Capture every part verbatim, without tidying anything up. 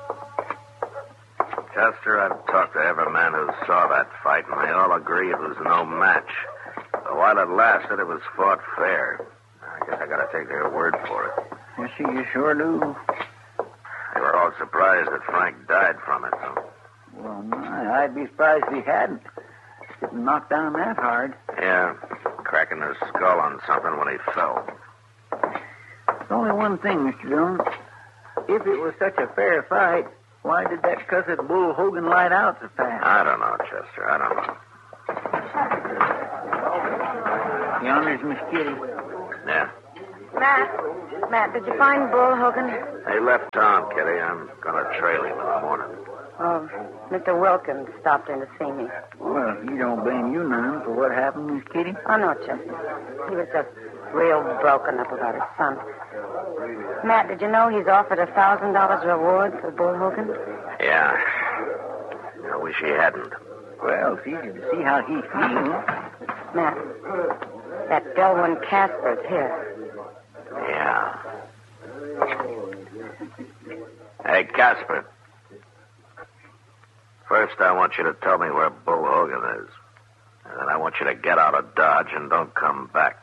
Chester, I've talked to every man who saw that fight, and they all agree it was no match. But while it lasted, it was fought fair. I guess I gotta take their word for it. Yes, you sure do. They were all surprised that Frank died from it, though. Well, my, I'd be surprised if he hadn't. Getting knocked down that hard. Yeah, cracking his skull on something when he fell. There's only one thing, Mister Jones. If it was such a fair fight, why did that cussed Bull Hogan light out so fast? I don't know, Chester. I don't know. Yonder's Miss Kitty. Yeah. Matt, Matt, did you find Bull Hogan? He left town, Kitty. I'm gonna trail him in the morning. Oh, Mister Wilkins stopped in to see me. Well, he don't blame you none for what happened, Miss Kitty. Oh, no, Chester. He was just real broken up about his son. Matt, did you know he's offered a thousand dollars reward for Bull Hogan? Yeah. I wish he hadn't. Well, it's easy to see how he feels. Matt, that Delwyn Casper's here. Yeah. Hey, Casper. First, I want you to tell me where Bull Hogan is. And then I want you to get out of Dodge and don't come back.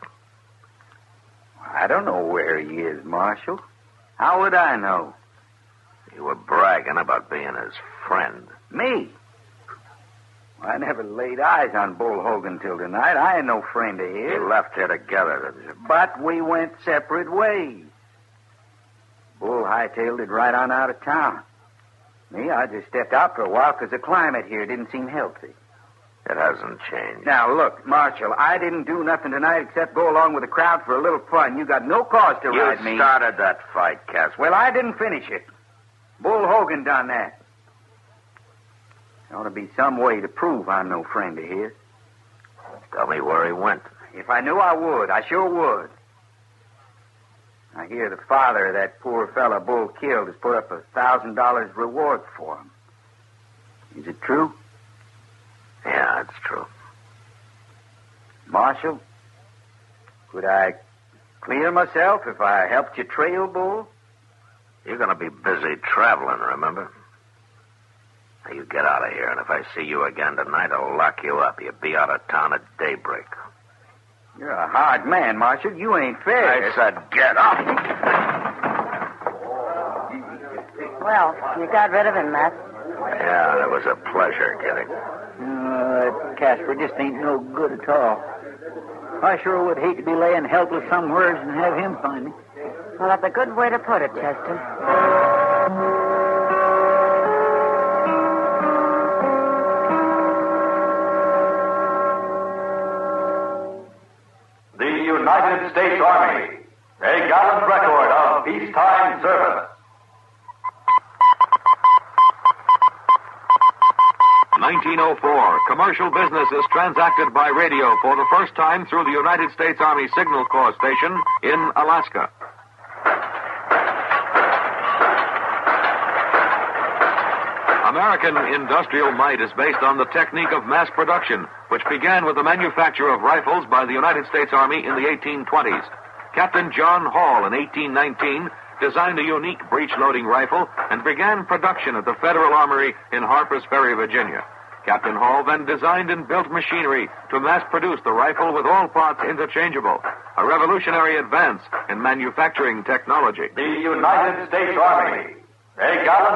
I don't know where he is, Marshal. How would I know? You were bragging about being his friend. Me? I never laid eyes on Bull Hogan till tonight. I ain't no friend of his. You left here together, didn't you? But we went separate ways. Bull hightailed it right on out of town. Me, I just stepped out for a while because the climate here didn't seem healthy. It hasn't changed. Now, look, Marshal, I didn't do nothing tonight except go along with the crowd for a little fun. You got no cause to you ride me. You started that fight, Casper. Well, I didn't finish it. Bull Hogan done that. There ought to be some way to prove I'm no friend of his. Tell me where he went. If I knew, I would. I sure would. I hear the father of that poor fella Bull killed has put up a thousand dollars reward for him. Is it true? Yeah, it's true. Marshal, could I clear myself if I helped you trail Bull? You're going to be busy traveling, remember? Now, you get out of here, and if I see you again tonight, I'll lock you up. You'll be out of town at daybreak. You're a hard man, Marshal. You ain't fair. I said get up. Well, you got rid of him, Matt. Yeah, it was a pleasure, Kitty. Uh, Casper just ain't no good at all. I sure would hate to be laying helpless somewhere and have him find me. Well, that's a good way to put it, Chester. The United States Army, a gallant record of peacetime service. nineteen oh four, commercial business is transacted by radio for the first time through the United States Army Signal Corps station in Alaska. American industrial might is based on the technique of mass production, which began with the manufacture of rifles by the United States Army in the eighteen twenties. Captain John Hall in eighteen nineteen designed a unique breech-loading rifle and began production at the Federal Armory in Harpers Ferry, Virginia. Captain Hall then designed and built machinery to mass-produce the rifle with all parts interchangeable, a revolutionary advance in manufacturing technology. The United States Army, a gallant